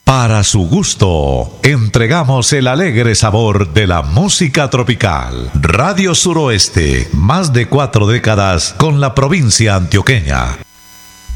Para su gusto, entregamos el alegre sabor de la música tropical. Radio Suroeste, más de 4 décadas con la provincia antioqueña.